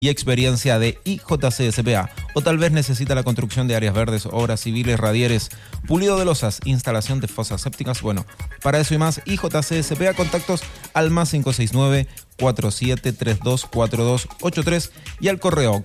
y experiencia de IJCSPA, o tal vez necesita la construcción de áreas verdes, obras civiles, radieres, pulido de losas, instalación de fosas sépticas. Bueno, para eso y más, IJCSPA, contactos al +569 47324283 y al correo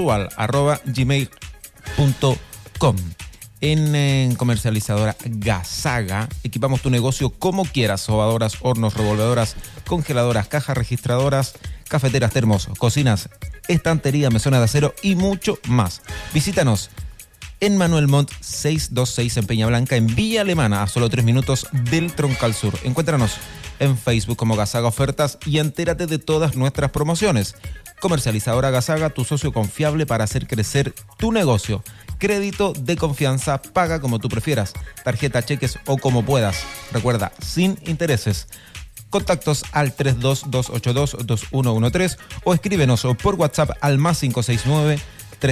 consual@gmail.com. En comercializadora Gazaga equipamos tu negocio como quieras: sobadoras, hornos, revolvedoras, congeladoras, cajas registradoras, cafeteras, termos, cocinas, estantería, mesones de acero y mucho más. Visítanos en Manuel Montt 626 en Peña Blanca, en Villa Alemana, a solo 3 minutos del Troncal Sur. Encuéntranos en Facebook como Gazaga Ofertas y entérate de todas nuestras promociones. Comercializadora Gazaga, tu socio confiable para hacer crecer tu negocio. Crédito de confianza, paga como tú prefieras, tarjeta, cheques o como puedas. Recuerda, sin intereses. Contactos al 322822113 o escríbenos por WhatsApp al +569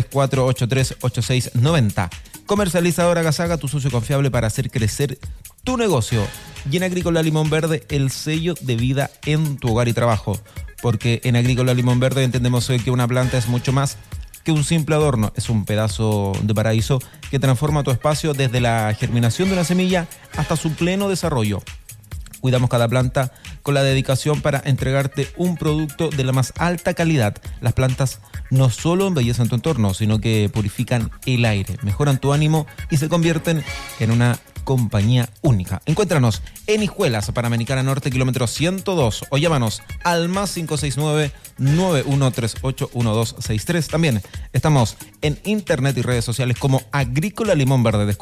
34838690. Comercializadora Gazaga, tu socio confiable para hacer crecer tu negocio. Y en Agrícola Limón Verde, el sello de vida en tu hogar y trabajo. Porque en Agrícola Limón Verde entendemos que una planta es mucho más que un simple adorno, es un pedazo de paraíso que transforma tu espacio desde la germinación de una semilla hasta su pleno desarrollo. Cuidamos cada planta con la dedicación para entregarte un producto de la más alta calidad. Las plantas no solo embellecen tu entorno, sino que purifican el aire, mejoran tu ánimo y se convierten en una compañía única. Encuéntranos en Hijuelas, Panamericana Norte, kilómetro 102, o llámanos al +569 91381263. También estamos en internet y redes sociales como Agrícola Limón Verde.